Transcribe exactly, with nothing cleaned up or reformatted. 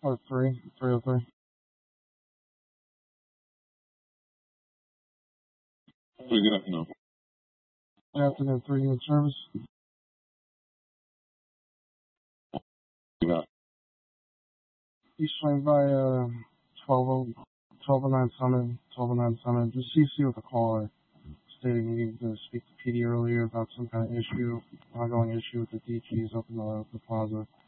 Or three, three oh three. Good afternoon. Good afternoon, three unit service. Yeah. You swing by uh twelve oh nine Summit, twelve oh nine Summit. Just C C with the caller stating you need to speak to P D earlier about some kind of issue, ongoing issue with the D Gs up in the, the plaza.